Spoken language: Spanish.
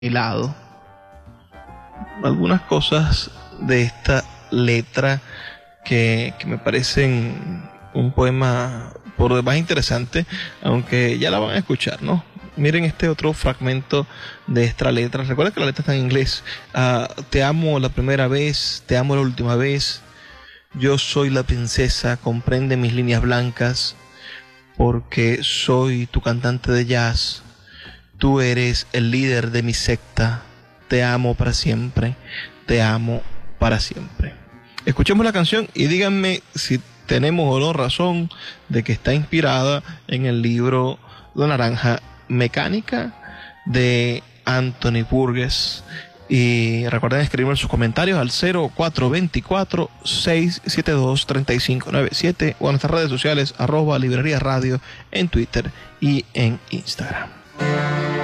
lado. Algunas cosas de esta letra que me parecen un poema por demás interesante, aunque ya la van a escuchar, ¿no? Miren este otro fragmento de esta letra. Recuerda que la letra está en inglés. Te amo la primera vez, te amo la última vez. Yo soy la princesa, comprende mis líneas blancas, porque soy tu cantante de jazz. Tú eres el líder de mi secta. Te amo para siempre, te amo para siempre. Escuchemos la canción y díganme si tenemos o no razón de que está inspirada en el libro La Naranja Mecánica de Anthony Burgess. Y recuerden escribir sus comentarios al 0424-672-3597 o a nuestras redes sociales @Librería Radio en Twitter y en Instagram.